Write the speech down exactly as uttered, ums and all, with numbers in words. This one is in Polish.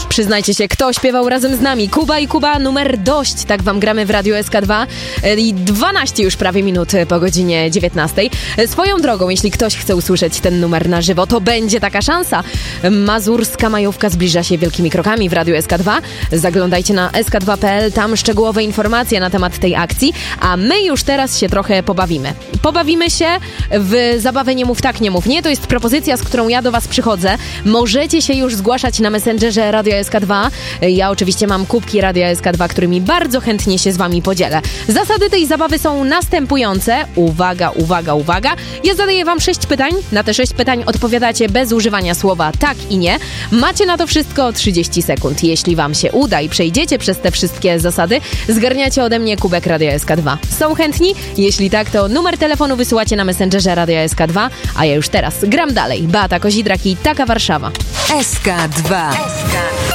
Przyznajcie się, kto śpiewał razem z nami? Kuba i Kuba, numer dość. Tak wam gramy w Radiu S K dwa. I dwanaście już prawie minut po godzinie dziewiętnastej. Swoją drogą, jeśli ktoś chce usłyszeć ten numer na żywo, to będzie taka szansa. Mazurska majówka zbliża się wielkimi krokami w Radiu S K dwa. Zaglądajcie na s k dwa kropka p l, tam szczegółowe informacje na temat tej akcji, a my już teraz się trochę pobawimy. Pobawimy się w zabawę Nie mów tak, nie mów nie. To jest propozycja, z którą ja do was przychodzę. Możecie się już zgłaszać na Messengerze Radia S K dwa. Ja oczywiście mam kubki Radia S K dwa, którymi bardzo chętnie się z wami podzielę. Zasady tej zabawy są następujące. Uwaga, uwaga, uwaga. Ja zadaję wam sześć pytań. Na te sześć pytań odpowiadacie bez używania słowa tak i nie. Macie na to wszystko trzydzieści sekund. Jeśli wam się uda i przejdziecie przez te wszystkie zasady, zgarniacie ode mnie kubek Radia S K dwa. Są chętni? Jeśli tak, to numer telefonu wysyłacie na Messengerze Radia S K dwa, a ja już teraz gram dalej. Beata Kozidrak i Taka Warszawa. S K dwa. S K dwa.